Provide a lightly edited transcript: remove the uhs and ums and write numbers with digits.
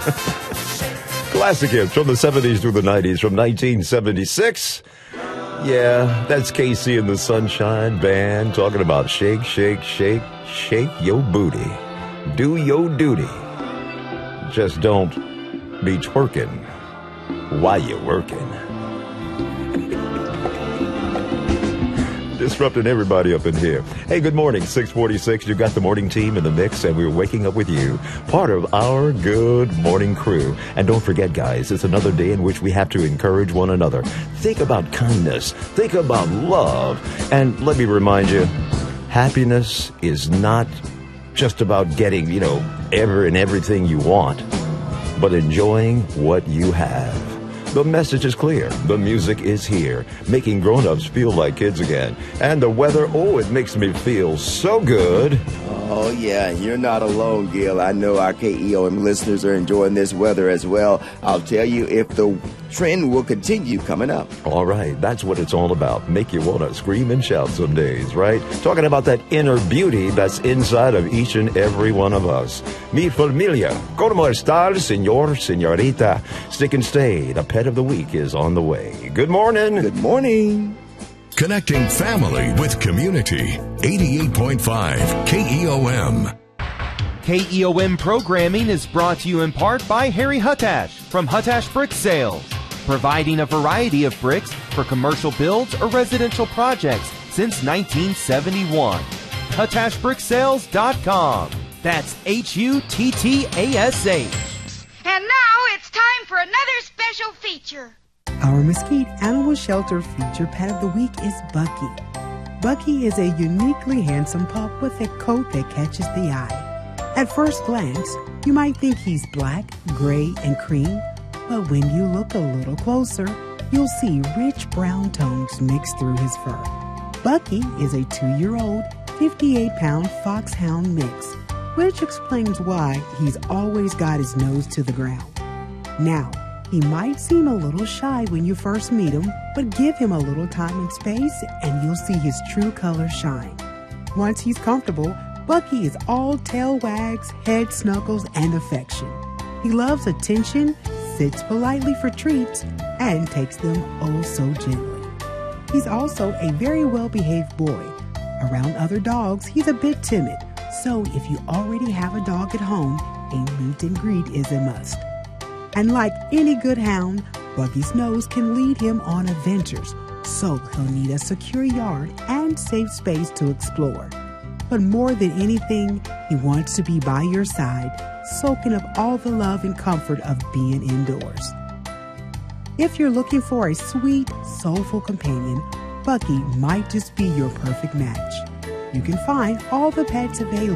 Classic hits from the 70s through the 90s, from 1976. Yeah, that's Casey and the Sunshine Band talking about shake, shake, shake, shake your booty. Do your duty. Just don't be twerking while you're working. Disrupting everybody up in here. Hey, good morning, 646. You got the morning team in the mix, and we're waking up with you, part of our good morning crew. And don't forget, guys, it's another day in which we have to encourage one another. Think about kindness. Think about love. And let me remind you, happiness is not just about getting, ever and everything you want, but enjoying what you have. The message is clear. The music is here, making grown-ups feel like kids again. And the weather, it makes me feel so good. Oh, yeah, you're not alone, Gil. I know our KEOM listeners are enjoying this weather as well. I'll tell you if the trend will continue coming up. All right, that's what it's all about. Make you want to scream and shout some days, right? Talking about that inner beauty that's inside of each and every one of us. Mi familia, ¿cómo está, señor, señorita? Stick and stay. The pet of the week is on the way. Good morning. Good morning. Connecting family with community. 88.5 KEOM. KEOM programming is brought to you in part by Harry Huttash from Huttash Brick Sales, providing a variety of bricks for commercial builds or residential projects since 1971. HuttashBrickSales.com. That's HUTTASH. And now it's time for another special feature. Our Mesquite Animal Shelter feature pet of the week is Bucky. Bucky is a uniquely handsome pup with a coat that catches the eye. At first glance, you might think he's black, gray, and cream, but when you look a little closer, you'll see rich brown tones mixed through his fur. Bucky is a 2-year-old, 58-pound foxhound mix, which explains why he's always got his nose to the ground. Now, he might seem a little shy when you first meet him, but give him a little time and space and you'll see his true colors shine. Once he's comfortable, Bucky is all tail wags, head snuggles, and affection. He loves attention, sits politely for treats, and takes them oh so gently. He's also a very well-behaved boy. Around other dogs, he's a bit timid, so if you already have a dog at home, a meet and greet is a must. And like any good hound, Bucky's nose can lead him on adventures, so he'll need a secure yard and safe space to explore. But more than anything, he wants to be by your side, soaking up all the love and comfort of being indoors. If you're looking for a sweet, soulful companion, Bucky might just be your perfect match. You can find all the pets available